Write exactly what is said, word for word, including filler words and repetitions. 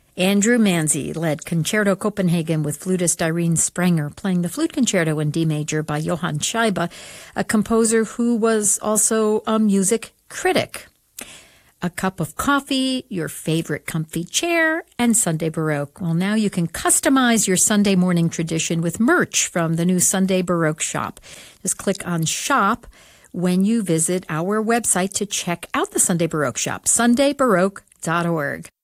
Andrew Manzi led Concerto Copenhagen with flutist Irene Sprenger, playing the flute concerto in D major by Johann Scheibe, a composer who was also a music critic. A cup of coffee, your favorite comfy chair, and Sunday Baroque. Well, now you can customize your Sunday morning tradition with merch from the new Sunday Baroque shop. Just click on Shop when you visit our website to check out the Sunday Baroque shop, sunday baroque dot org.